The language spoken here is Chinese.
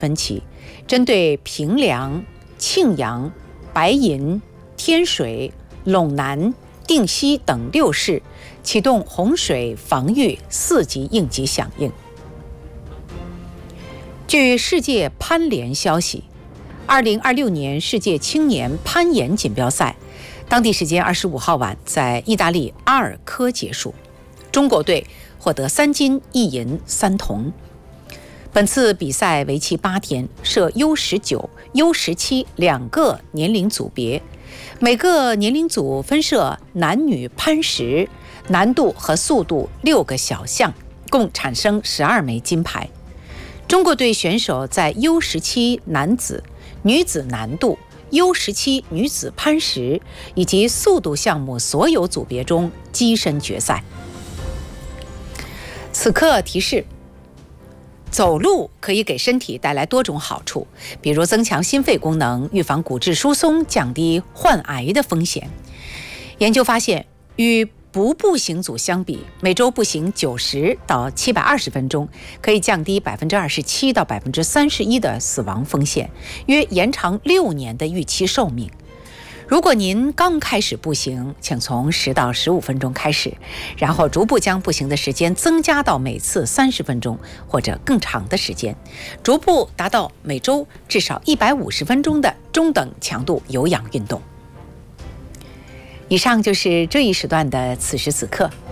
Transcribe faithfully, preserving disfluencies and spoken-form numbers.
分歧，针对平凉、庆阳、白银、天水、陇南、定西等六市启动洪水防御四级应急响应。据世界攀联消息，二零二六年世界青年攀岩锦标赛当地时间二十五号晚在意大利阿尔科结束，中国队获得三金一银三铜。本次比赛为期八天，设 U 十九、U 十七两个年龄组别，每个年龄组分设男女攀石、难度和速度六个小项，共产生十二枚金牌。中国队选手在 U 十七男子、女子难度、U 十七女子攀石以及速度项目所有组别中跻身决赛。此刻提示：走路可以给身体带来多种好处，比如增强心肺功能、预防骨质疏松、降低患癌的风险。研究发现，与不步行组相比，每周步行九十到七百二十分钟，可以降低百分之二十七到百分之三十一的死亡风险，约延长六年的预期寿命。如果您刚开始步行，请从十到十五分钟开始，然后逐步将步行的时间增加到每次三十分钟或者更长的时间，逐步达到每周至少一百五十分钟的中等强度有氧运动。以上就是这一时段的此时此刻，